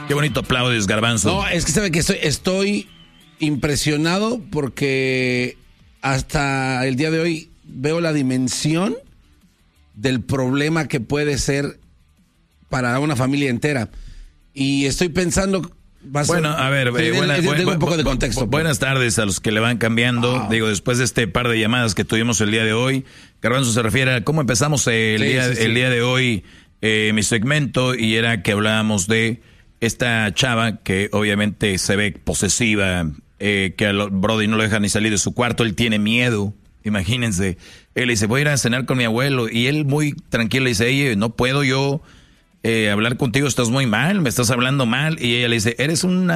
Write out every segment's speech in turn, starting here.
Qué bonito aplaudes, Garbanzo. No, es que sabe que estoy impresionado porque hasta el día de hoy veo la dimensión del problema que puede ser para una familia entera. Y estoy pensando... Bueno, a ver, un poco de contexto. Buenas tardes a los que le van cambiando. Digo, después de este par de llamadas que tuvimos el día de hoy, Garbanzo se refiere a cómo empezamos el día de hoy mi segmento, y era que hablábamos de esta chava que obviamente se ve posesiva, que a Brody no lo deja ni salir de su cuarto, él tiene miedo. Imagínense, él le dice, voy a ir a cenar con mi abuelo, y él muy tranquilo le dice, oye, no puedo yo hablar contigo, estás muy mal, me estás hablando mal. Y ella le dice, eres un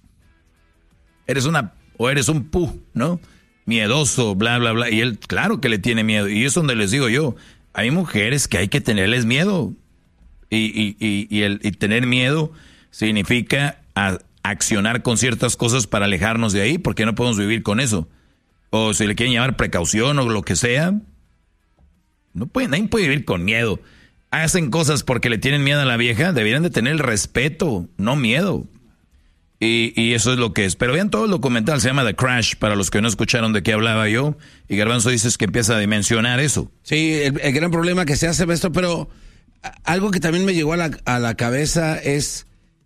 pu, ¿no? Miedoso, bla, bla, bla. Y él, claro que le tiene miedo. Y es donde les digo yo, hay mujeres que hay que tenerles miedo. Y tener miedo significa accionar con ciertas cosas para alejarnos de ahí, porque no podemos vivir con eso. O si le quieren llamar precaución o lo que sea, nadie puede vivir con miedo. Hacen cosas porque le tienen miedo a la vieja, deberían de tener el respeto, no miedo. Y eso es lo que es. Pero vean todo el documental, se llama The Crash, para los que no escucharon de qué hablaba yo. Y Garbanzo dices que empieza a dimensionar eso. Sí, el gran problema que se hace esto, pero algo que también me llegó a la cabeza es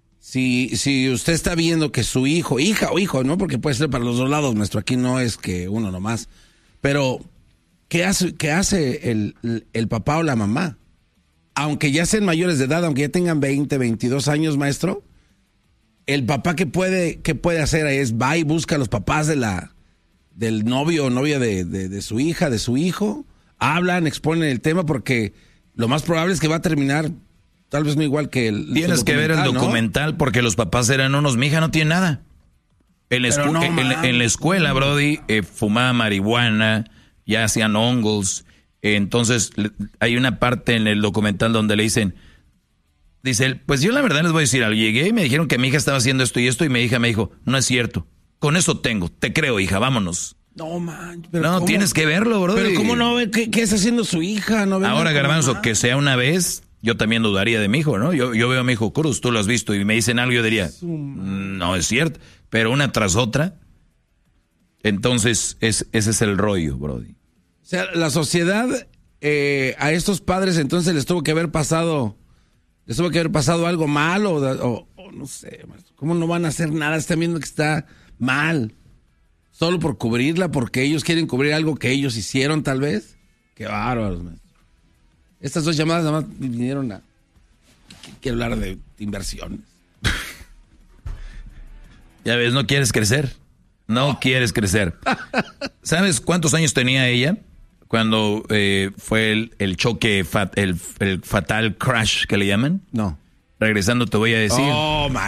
si usted está viendo que su hija o hijo, ¿no? Porque puede ser para los dos lados, maestro, aquí no es que uno nomás. Pero, ¿qué hace el papá o la mamá? Aunque ya sean mayores de edad, aunque ya tengan 20, 22 años, maestro, el papá ¿qué puede hacer? Es va y busca a los papás del novio o novia de su hija, de su hijo, hablan, exponen el tema, porque lo más probable es que va a terminar tal vez no igual que el... Tienes que ver el documental, ¿no? Porque los papás eran unos, mi hija no tiene nada. En la escuela, Brody, fumaba marihuana, ya hacían hongos. Entonces, hay una parte en el documental donde le dice él, pues yo la verdad les voy a decir algo. Llegué y me dijeron que mi hija estaba haciendo esto y esto, y mi hija me dijo, no es cierto, con eso te creo, hija, vámonos. No, man. Pero no, tienes que verlo, bro. Pero ¿cómo no ve qué está haciendo su hija? No ve. Ahora, Garbanzo, que sea una vez, yo también dudaría de mi hijo, ¿no? Yo veo a mi hijo Cruz, tú lo has visto, y me dicen algo, yo diría, no es cierto. Pero una tras otra, entonces ese es el rollo, Brody. O sea, la sociedad a estos padres entonces les tuvo que haber pasado algo mal o no sé, ¿cómo no van a hacer nada? Están viendo que está mal, solo por cubrirla, porque ellos quieren cubrir algo que ellos hicieron tal vez. Qué bárbaros, maestro. Estas dos llamadas nada más vinieron a hablar de inversiones. Ya ves, no quieres crecer. No quieres crecer. ¿Sabes cuántos años tenía ella cuando fue el choque, el fatal crash que le llaman? No. Regresando te voy a decir. Oh,